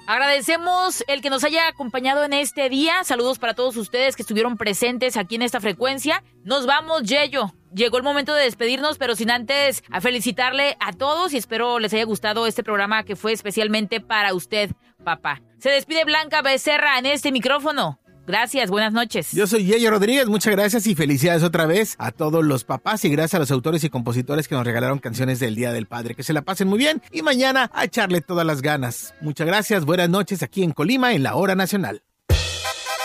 Agradecemos el que nos haya acompañado en este día. Saludos para todos ustedes que estuvieron presentes aquí en esta frecuencia. Nos vamos, Yeyo. Llegó el momento de despedirnos, pero sin antes a felicitarle a todos y espero les haya gustado este programa que fue especialmente para usted, papá. Se despide Blanca Becerra en este micrófono. Gracias, buenas noches. Yo soy Yeyo Rodríguez, muchas gracias y felicidades otra vez a todos los papás y gracias a los autores y compositores que nos regalaron canciones del Día del Padre. Que se la pasen muy bien y mañana a echarle todas las ganas. Muchas gracias, buenas noches aquí en Colima en la Hora Nacional.